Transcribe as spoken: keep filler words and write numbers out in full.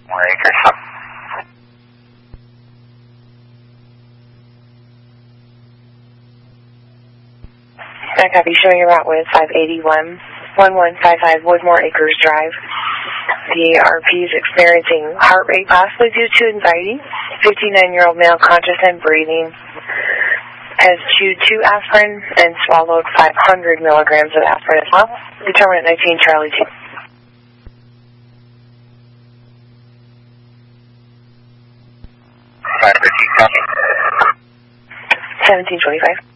More acres. I copy, showing your route with five eighty-one, one one five five Woodmore Acres Drive. The R P is experiencing heart rate possibly due to anxiety. fifty-nine-year-old male, conscious and breathing. Has chewed two aspirin and swallowed five hundred milligrams of aspirin as well. Determinant nineteen Charlie two. five fifteen, copy. seventeen twenty-five.